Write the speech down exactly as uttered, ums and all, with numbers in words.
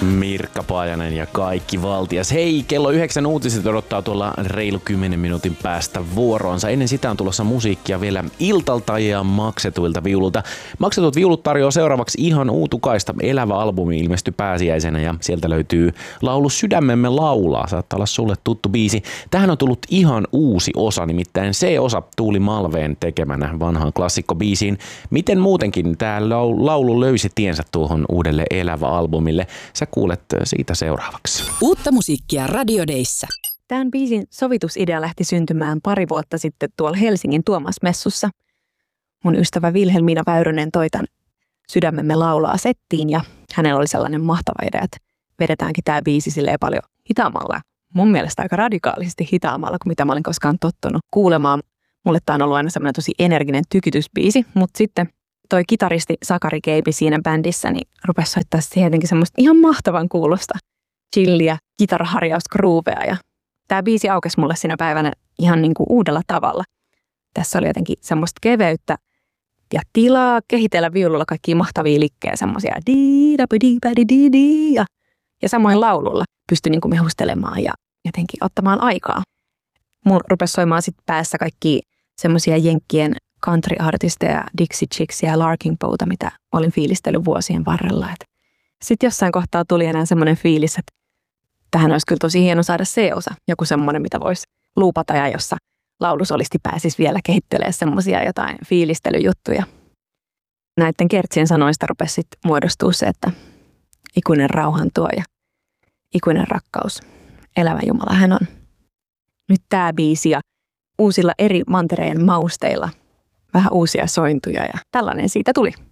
Mirkka Paajanen ja kaikki valtias. Hei, kello yhdeksän uutiset odottaa tuolla reilu kymmenen minuutin päästä vuoroonsa. Ennen sitä on tulossa musiikkia vielä Iltalta ja Maksetuilta viululta. Maksetut viulut tarjoaa seuraavaksi ihan uutukaista. Elävä albumi ilmestyi pääsiäisenä ja sieltä löytyy laulu Sydämemme laulaa. Saattaa olla sulle tuttu biisi. Tähän on tullut ihan uusi osa, nimittäin C-osa Tuuli Malveen tekemänä vanhaan klassikkobiisiin. Miten muutenkin tämä laulu löysi tiensä tuohon uudelle Elävä-albumille? Sä kuulet siitä seuraavaksi. Uutta musiikkia Radio Dayssä. Tämän biisin sovitusidea lähti syntymään pari vuotta sitten tuolla Helsingin Tuomas-messussa. Mun ystävä Vilhelmiina Väyrynen toi tämän Sydämemme laulaa settiin ja hänellä oli sellainen mahtava idea, että vedetäänkin tämä biisi silleen paljon hitaammalla. Mun mielestä aika radikaalisesti hitaammalla kuin mitä mä olin koskaan tottunut kuulemaan. Mulle tää on ollut aina semmoinen tosi energinen tykytysbiisi, mutta sitten toi kitaristi Sakari Keipi siinä bändissä niin rupesi soittaa siihen jotenkin semmoista ihan mahtavan kuulosta chilliä, kitaraharjausgruuvea ja tämä biisi aukesi mulle siinä päivänä ihan niin kuin uudella tavalla. Tässä oli jotenkin semmoista keveyttä ja tilaa kehitellä viululla kaikkia mahtavia likkejä, semmoisia ja, ja samoin laululla pystyi niin kuin mehustelemaan ja jotenkin ottamaan aikaa. Mulla rupesi soimaan sitten päässä kaikki semmoisia jenkkien country-artisteja, Dixie Chicksia ja Larkin Bowta, mitä olin fiilistellyt vuosien varrella. Sitten jossain kohtaa tuli enää semmoinen fiilis, että tähän olisi kyllä tosi hieno saada C-osa, joku semmoinen, mitä voisi luupata ja jossa laulusolisti pääsisi vielä kehittelemään semmoisia jotain fiilistelyjuttuja. Näiden kertsien sanoista rupesi sitten muodostua se, että ikuinen rauhantuoja, ikuinen rakkaus, elävä Jumala hän on. Nyt tämä biisi ja uusilla eri mantereen mausteilla vähän uusia sointuja ja tällainen siitä tuli.